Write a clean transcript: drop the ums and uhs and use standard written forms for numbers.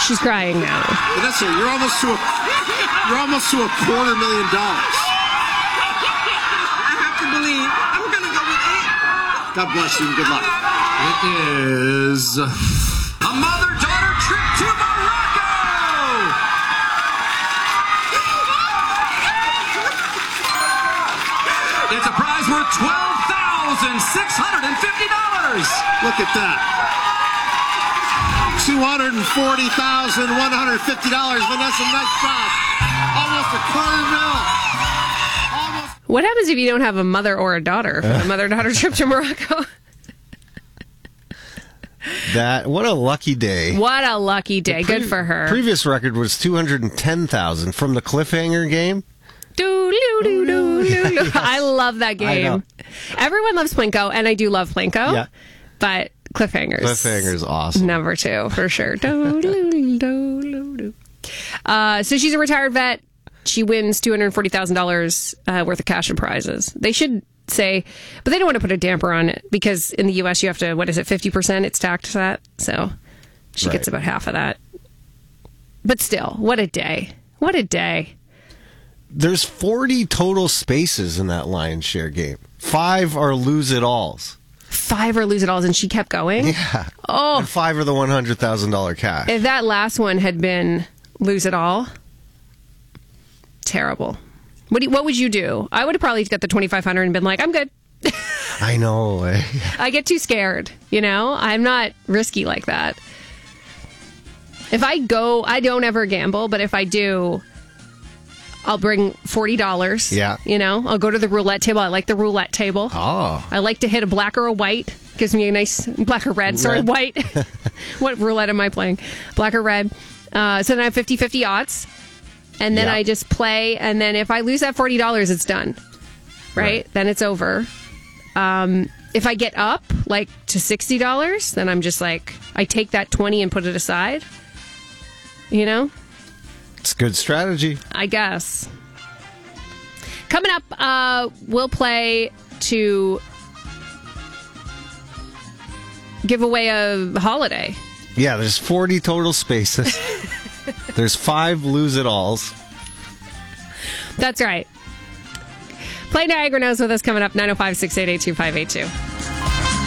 she's crying now. Vanessa, you're almost to $250,000. I have to believe. I'm going to go with it. God bless you and good luck. It is a mother-daughter trip to Morocco. It's a prize worth $12,650. Look at that. $240,150. Vanessa, nice job. Almost a $250,000. What happens if you don't have a mother or a daughter for a mother-daughter trip to Morocco? What a lucky day. What a lucky day. Good for her. Previous record was $210,000 from the cliffhanger game. I love that game. Everyone loves Plinko, and I do love Plinko. Yeah. But Cliffhanger's awesome. Number 2, for sure. So she's a retired vet. She wins $240,000 worth of cash and prizes. They should say, but they don't want to put a damper on it because in the U.S. you have to, 50%? It's taxed at. So she gets about half of that. But still, what a day. What a day. There's 40 total spaces in that lion's share game. 5 are lose-it-alls. 5 are lose-it-alls, and she kept going? Yeah. Oh. And 5 are the $100,000 cash. If that last one had been lose-it-all, terrible. What would you do? I would have probably got the $2,500 and been like, I'm good. I know. I get too scared, I'm not risky like that. If I go, I don't ever gamble, but if I do, I'll bring $40. Yeah. I'll go to the roulette table. I like the roulette table. Oh. I like to hit a black or a white. Gives me a nice black or red. Sorry, white. What roulette am I playing? Black or red. So then I have 50-50 odds. And then I just play. And then if I lose that $40, it's done. Right? Then it's over. If I get up like to $60, then I'm just like, I take that 20 and put it aside. It's good strategy. I guess. Coming up, we'll play to give away a holiday. Yeah, there's 40 total spaces. There's 5 lose-it-alls. That's right. Play Niagara Knows with us coming up, 905-688-2582.